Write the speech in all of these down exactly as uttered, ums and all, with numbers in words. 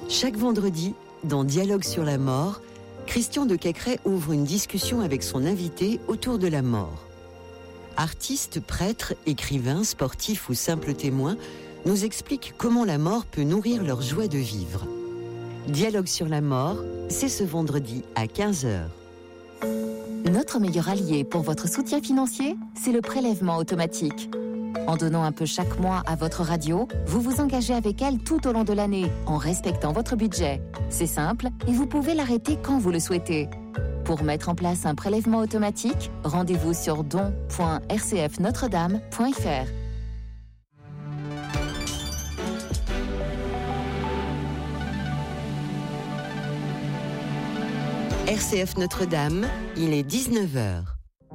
Chaque vendredi, dans Dialogue sur la mort, Christian de Quecret ouvre une discussion avec son invité autour de la mort. Artistes, prêtres, écrivains, sportifs ou simples témoins nous expliquent comment la mort peut nourrir leur joie de vivre. Dialogue sur la mort, c'est ce vendredi à quinze heures. Notre meilleur allié pour votre soutien financier, c'est le prélèvement automatique. En donnant un peu chaque mois à votre radio, vous vous engagez avec elle tout au long de l'année, en respectant votre budget. C'est simple et vous pouvez l'arrêter quand vous le souhaitez. Pour mettre en place un prélèvement automatique, rendez-vous sur don point r c f notre dame point f r. R C F Notre-Dame, il est dix-neuf heures.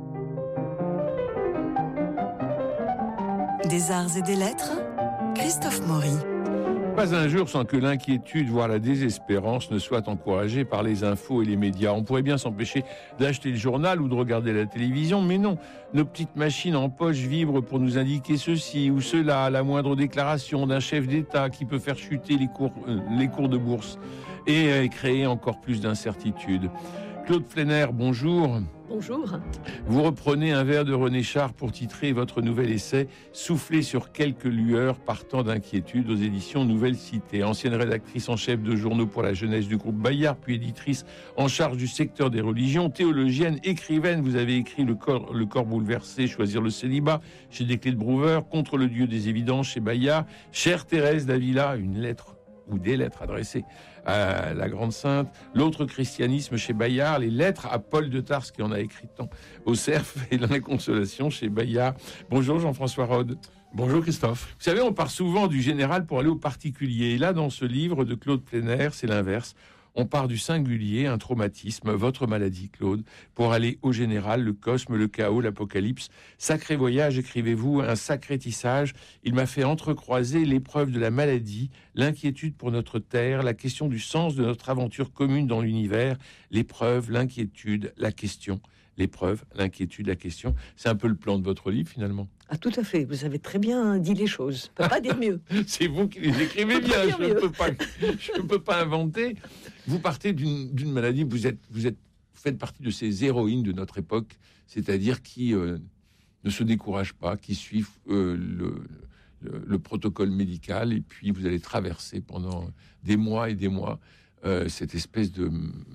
Des arts et des lettres, Christophe Maury. Pas un jour sans que l'inquiétude, voire la désespérance, ne soit encouragée par les infos et les médias. On pourrait bien s'empêcher d'acheter le journal ou de regarder la télévision, mais non. Nos petites machines en poche vibrent pour nous indiquer ceci ou cela, à la moindre déclaration d'un chef d'État qui peut faire chuter les cours, euh, les cours de bourse et euh, créer encore plus d'incertitudes. Claude Pflenner, bonjour. Bonjour. Vous reprenez un vers de René Char pour titrer votre nouvel essai « Souffler sur quelques lueurs partant d'inquiétude » aux éditions Nouvelle Cité. Ancienne rédactrice en chef de journaux pour la jeunesse du groupe Bayard, puis éditrice en charge du secteur des religions, théologienne, écrivaine. Vous avez écrit Le corps, le corps bouleversé, Choisir le célibat chez Desclés de Brouwer, Contre le Dieu des évidences chez Bayard, Chère Thérèse d'Avila, une lettre ou des lettres adressées à la Grande Sainte, L'autre christianisme chez Bayard, les lettres à Paul de Tarse qui en a écrit tant au Cerf et La Consolation chez Bayard. Bonjour Jean-François Rode. Bonjour Christophe. Vous savez, on part souvent du général pour aller au particulier. Et là, dans ce livre de Claude Pflenner, c'est l'inverse. On part du singulier, un traumatisme, votre maladie, Claude, pour aller au général, le cosme, le chaos, l'apocalypse. Sacré voyage, écrivez-vous, un sacré tissage. Il m'a fait entrecroiser l'épreuve de la maladie, l'inquiétude pour notre terre, la question du sens de notre aventure commune dans l'univers, l'épreuve, l'inquiétude, la question. L'épreuve, l'inquiétude, la question. C'est un peu le plan de votre livre, finalement. Ah, tout à fait. Vous avez très bien dit les choses. Je ne peux pas dire mieux. C'est vous qui les écrivez bien. Je ne peux pas, je ne peux pas inventer. Vous partez d'une, d'une maladie. Vous êtes, vous êtes, vous faites partie de ces héroïnes de notre époque, c'est-à-dire qui euh, ne se découragent pas, qui suivent euh, le, le, le protocole médical, et puis vous allez traverser pendant des mois et des mois euh, cette espèce de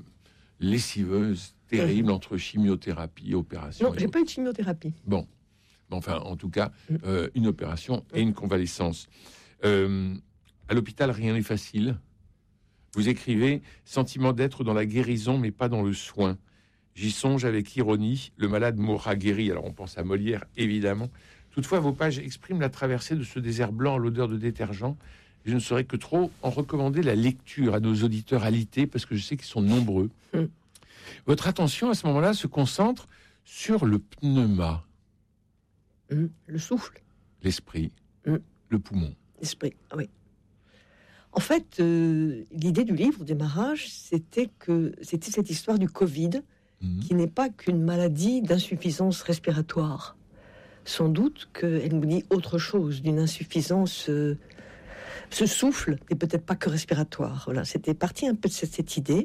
lessiveuse terrible entre chimiothérapie et opération. Non, j'ai pas eu de chimiothérapie. Bon. Enfin, en tout cas, euh, une opération et une convalescence. Euh, à l'hôpital, rien n'est facile. Vous écrivez « Sentiment d'être dans la guérison, mais pas dans le soin. J'y songe avec ironie, le malade mourra guéri. » Alors, on pense à Molière, évidemment. Toutefois, vos pages expriment la traversée de ce désert blanc à l'odeur de détergent. Je ne saurais que trop en recommander la lecture à nos auditeurs alités, parce que je sais qu'ils sont nombreux. Mm. Votre attention, à ce moment-là, se concentre sur le pneuma. Mmh, le souffle. L'esprit. Mmh. Le poumon. L'esprit, oui. En fait, euh, l'idée du livre, au démarrage, c'était que c'était cette histoire du Covid, mmh. qui n'est pas qu'une maladie d'insuffisance respiratoire. Sans doute qu'elle nous dit autre chose, d'une insuffisance... Euh, ce souffle n'est peut-être pas que respiratoire. Voilà, c'était parti un peu de cette, cette idée.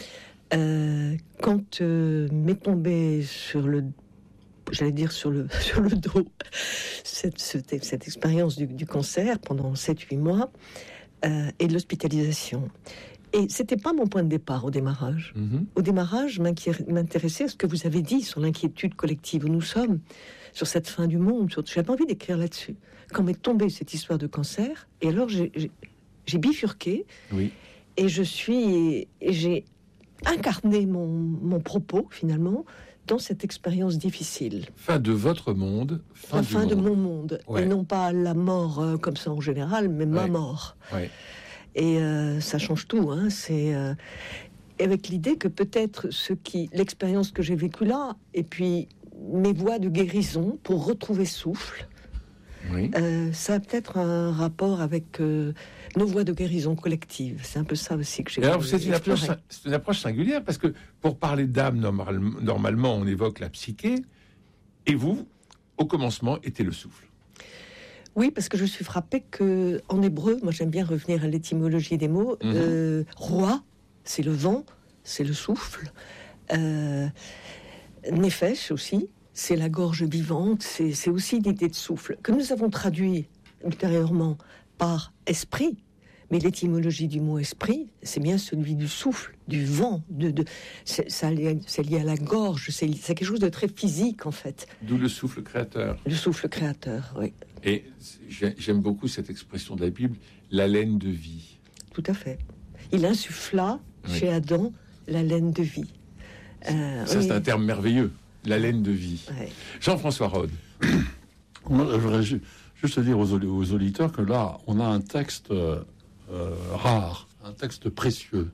Euh, quand euh, m'est tombé sur le j'allais dire sur le, sur le dos, cette, cette, cette expérience du, du cancer pendant sept huit mois euh, et de l'hospitalisation. Et c'était pas mon point de départ au démarrage. Mm-hmm. Au démarrage, m'intéressait à ce que vous avez dit sur l'inquiétude collective où nous sommes, sur cette fin du monde. Sur... J'avais envie d'écrire là-dessus. Quand m'est tombée cette histoire de cancer, et alors j'ai, j'ai, j'ai bifurqué, oui. et je suis, et j'ai incarné mon, mon propos finalement dans cette expérience difficile. Fin de votre monde, fin, la du fin monde. de mon monde, ouais. Et non pas la mort euh, comme ça en général, mais ma ouais. mort. Ouais. Et euh, ça change tout. Hein. C'est euh, avec l'idée que peut-être ce qui, l'expérience que j'ai vécue là, et puis mes voies de guérison pour retrouver souffle. Oui. Euh, ça a peut-être un rapport avec euh, nos voies de guérison collective. C'est un peu ça aussi que j'ai. Alors, c'est une, approche, c'est une approche singulière parce que pour parler d'âme, normal, normalement, on évoque la psyché, et vous, au commencement, était le souffle. Oui, parce que je suis frappée que en hébreu, moi j'aime bien revenir à l'étymologie des mots. Mmh. Euh, roi, c'est le vent, c'est le souffle. Euh, Nefesh aussi, c'est la gorge vivante, c'est, c'est aussi l'idée de souffle, que nous avons traduit ultérieurement par esprit. Mais l'étymologie du mot esprit, c'est bien celui du souffle, du vent. De, de, c'est, ça, c'est lié à la gorge, c'est, c'est quelque chose de très physique en fait. D'où le souffle créateur. Le souffle créateur, oui. Et j'aime beaucoup cette expression de la Bible, l'haleine de vie. Tout à fait. Il insuffla oui. chez Adam l'haleine de vie. Euh, ça, oui. c'est un terme merveilleux, l'haleine de vie. Ouais. Jean-François Rode. Moi, je voudrais juste dire aux, aux auditeurs que là, on a un texte euh, euh, rare, un texte précieux.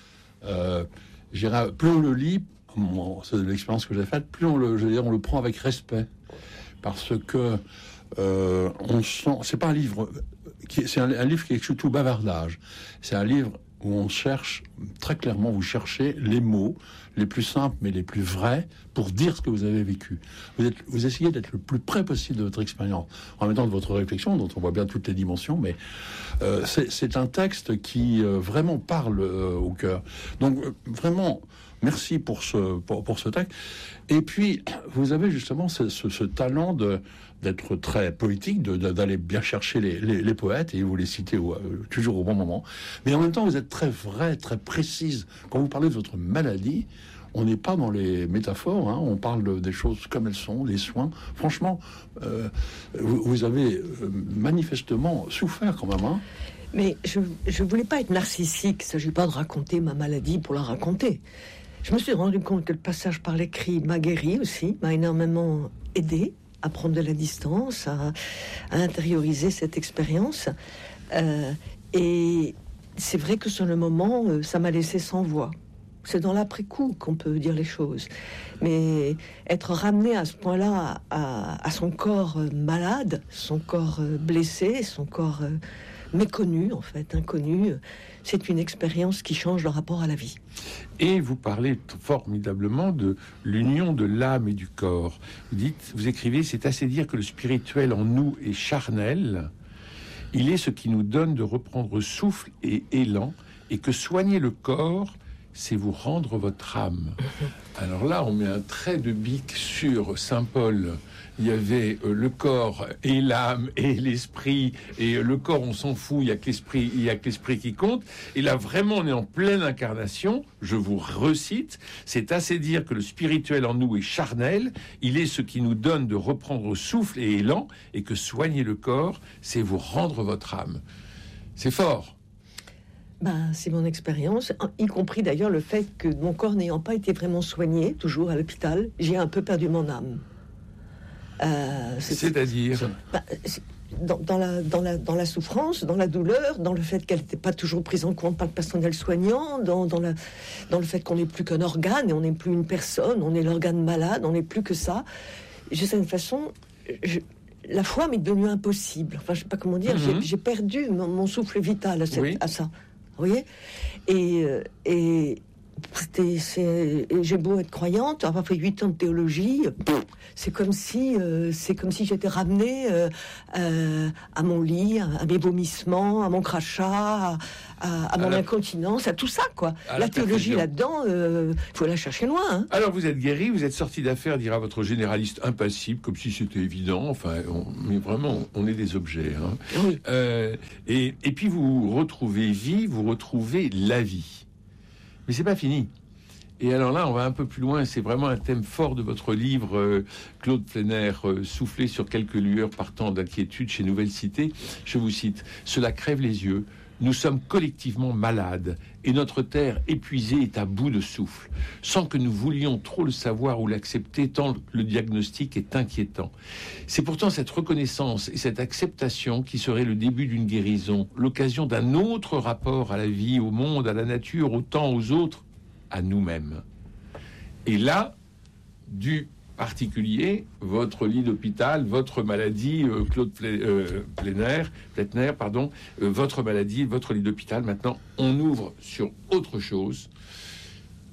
Euh, plus on le lit, bon, c'est l'expérience que j'ai faite, plus on le, je veux dire, on le prend avec respect. Parce que euh, on sent, c'est pas un livre, qui, c'est un, un livre qui est surtout bavardage. C'est un livre où on cherche, très clairement, vous cherchez les mots les plus simples mais les plus vrais pour dire ce que vous avez vécu. Vous, êtes, vous essayez d'être le plus près possible de votre expérience, en même temps de votre réflexion, dont on voit bien toutes les dimensions, mais euh, c'est, c'est un texte qui euh, vraiment parle euh, au cœur. Donc, euh, vraiment, merci pour ce, pour, pour ce texte. Et puis, vous avez justement ce, ce, ce talent de... d'être très poétique, de, de, d'aller bien chercher les, les, les poètes, et vous les citez au, euh, toujours au bon moment. Mais en même temps, vous êtes très vrai, très précise. Quand vous parlez de votre maladie, on n'est pas dans les métaphores, hein, on parle de, des choses comme elles sont, les soins. Franchement, euh, vous, vous avez euh, manifestement souffert quand même. Hein. Mais je ne voulais pas être narcissique, il ne s'agit pas de raconter ma maladie pour la raconter. Je me suis rendu compte que le passage par l'écrit m'a guéri aussi, m'a énormément aidé à prendre de la distance, à, à intérioriser cette expérience. Euh, et c'est vrai que sur le moment, euh, ça m'a laissé sans voix. C'est dans l'après-coup qu'on peut dire les choses. Mais être ramené à ce point-là à, à son corps euh, malade, son corps euh, blessé, son corps euh, méconnu, en fait, inconnu, c'est une expérience qui change le rapport à la vie. Et vous parlez formidablement de l'union de l'âme et du corps. Vous dites, vous écrivez, c'est assez dire que le spirituel en nous est charnel. Il est ce qui nous donne de reprendre souffle et élan, et que soigner le corps, c'est vous rendre votre âme. Alors là, on met un trait de bique sur Saint Paul. Il y avait euh, le corps et l'âme et l'esprit, et euh, le corps on s'en fout, il y a que l'esprit, il y a que l'esprit qui compte. Et là vraiment on est en pleine incarnation. Je vous recite, c'est assez dire que le spirituel en nous est charnel, il est ce qui nous donne de reprendre souffle et élan, et que soigner le corps, c'est vous rendre votre âme. C'est fort. Ben, c'est mon expérience, y compris d'ailleurs le fait que mon corps n'ayant pas été vraiment soigné, toujours à l'hôpital, j'ai un peu perdu mon âme. Euh, c'est, C'est-à-dire c'est, bah, c'est, dans, dans, la, dans, la, dans la souffrance, dans la douleur, dans le fait qu'elle n'était pas toujours prise en compte par le personnel soignant, dans, dans, la, dans le fait qu'on n'est plus qu'un organe et on n'est plus une personne, on est l'organe malade, on n'est plus que ça. De certaine façon, je, la foi m'est devenue impossible. Enfin, je ne sais pas comment dire, mm-hmm. j'ai, j'ai perdu mon, mon souffle vital à, cette, oui. à ça. Vous voyez ? Et... et C'était, c'est, j'ai beau être croyante, avoir fait huit ans de théologie, c'est comme si, euh, c'est comme si j'étais ramenée euh, euh, à mon lit, à, à mes vomissements, à mon crachat, à, à, à mon la... incontinence, à tout ça, quoi. La, la théologie là-dedans, il euh, faut la chercher loin. Hein. Alors vous êtes guéri, vous êtes sorti d'affaire, dira votre généraliste impassible, comme si c'était évident. Enfin, on, mais vraiment, on est des objets. Hein. Oui. Euh, et, et puis vous retrouvez vie, vous retrouvez la vie. Mais c'est pas fini. Et alors là, on va un peu plus loin. C'est vraiment un thème fort de votre livre, euh, Claude Pléner, euh, souffler sur quelques lueurs partant d'inquiétude chez Nouvelle Cité. Je vous cite, « Cela crève les yeux. Nous sommes collectivement malades et notre terre épuisée est à bout de souffle, sans que nous voulions trop le savoir ou l'accepter, tant le diagnostic est inquiétant. C'est pourtant cette reconnaissance et cette acceptation qui serait le début d'une guérison, l'occasion d'un autre rapport à la vie, au monde, à la nature, au temps, aux autres, à nous-mêmes. » Et là, du particulier, votre lit d'hôpital, votre maladie, euh, Claude Pléner, Plétner, pardon, euh, votre maladie, votre lit d'hôpital. Maintenant, on ouvre sur autre chose.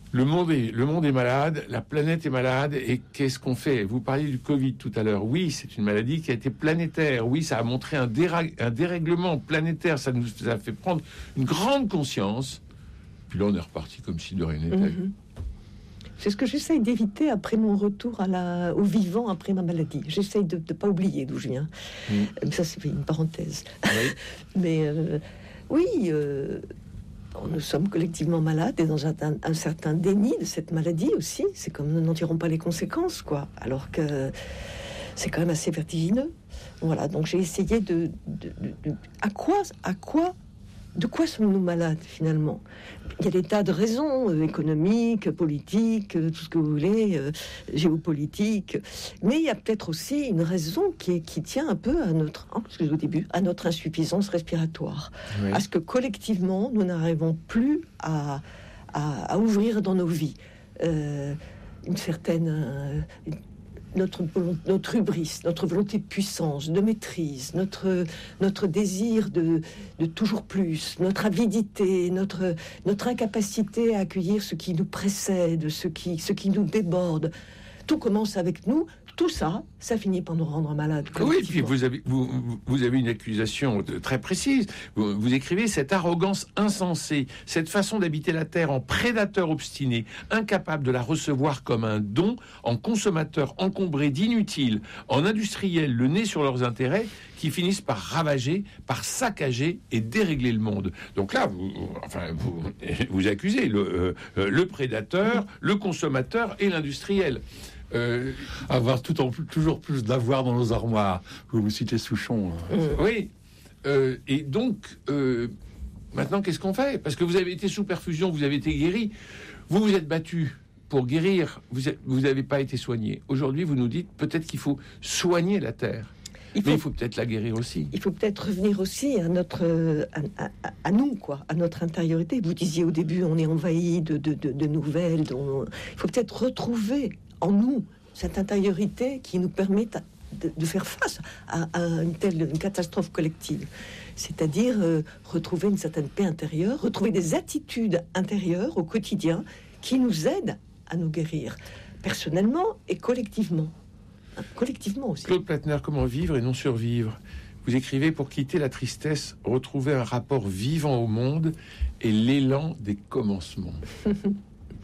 Le monde, est, le monde est malade, la planète est malade, et qu'est-ce qu'on fait? Vous parliez du Covid tout à l'heure. Oui, c'est une maladie qui a été planétaire. Oui, ça a montré un, déra- un dérèglement planétaire. Ça nous a fait prendre une grande conscience. Puis là, on est reparti comme si de rien n'était. Mm-hmm. C'est ce que j'essaye d'éviter après mon retour à la, au vivant après ma maladie. J'essaye de ne pas oublier d'où je viens. Mm. Ça, c'est une parenthèse. Oui. Mais euh, oui... Euh, nous sommes collectivement malades et dans un, un certain déni de cette maladie aussi. C'est comme nous n'en tirons pas les conséquences, quoi. Alors que c'est quand même assez vertigineux. Voilà, donc j'ai essayé de, de, de, de... À quoi, à quoi, de quoi sommes-nous malades, finalement? Il y a des tas de raisons, euh, économiques, politiques, euh, tout ce que vous voulez, euh, géopolitiques. Mais il y a peut-être aussi une raison qui, est, qui tient un peu à notre, hein, au début, à notre insuffisance respiratoire. Oui. À ce que collectivement, nous n'arrivons plus à, à, à ouvrir dans nos vies euh, une certaine... Euh, une, Notre, notre hubris, notre volonté de puissance, de maîtrise, notre, notre désir de, de toujours plus, notre avidité, notre, notre incapacité à accueillir ce qui nous précède, ce qui, ce qui nous déborde. Tout commence avec nous. Tout ça, ça finit par nous rendre malades. Oui, puis vous avez, vous, vous avez une accusation très précise. Vous, vous écrivez cette arrogance insensée, cette façon d'habiter la terre en prédateur obstiné, incapable de la recevoir comme un don, en consommateur encombré d'inutiles, en industriels le nez sur leurs intérêts, qui finissent par ravager, par saccager et dérégler le monde. Donc là, vous, enfin, vous, vous accusez le, euh, le prédateur, le consommateur et l'industriel. Euh, avoir tout en plus, toujours plus d'avoir dans nos armoires. Vous vous citez Souchon. Hein. Oui. Euh, et donc, euh, maintenant, qu'est-ce qu'on fait? Parce que vous avez été sous perfusion, vous avez été guéri. Vous vous êtes battu pour guérir. Vous n'avez pas été soigné. Aujourd'hui, vous nous dites peut-être qu'il faut soigner la terre. Il faut, Mais il faut peut-être la guérir aussi. Il faut peut-être revenir aussi à notre, à, à, à nous, quoi, à notre intériorité. Vous disiez au début, on est envahi de, de, de, de nouvelles. Dont... Il faut peut-être retrouver en nous cette intériorité qui nous permet de, de faire face à, à une telle une catastrophe collective. C'est-à-dire euh, retrouver une certaine paix intérieure, retrouver des attitudes intérieures au quotidien qui nous aident à nous guérir, personnellement et collectivement. Hein, collectivement aussi. Claude Plattner, comment vivre et non survivre? Vous écrivez: pour quitter la tristesse, retrouver un rapport vivant au monde et l'élan des commencements.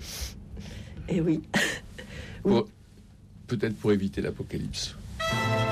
Eh oui. Pour, peut-être pour éviter l'apocalypse.